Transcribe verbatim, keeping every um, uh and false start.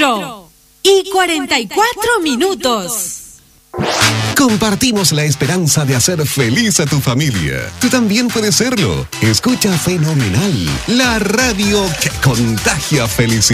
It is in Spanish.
cuatro y cuarenta y cuatro minutos. Compartimos la esperanza de hacer feliz a tu familia. Tú también puedes serlo. Escucha Fenomenal, la radio que contagia felicidad.